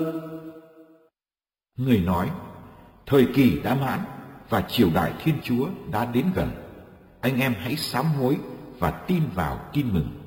Người nói: thời kỳ đã mãn và triều đại Thiên Chúa đã đến gần. Anh em hãy sám hối và tin vào tin mừng.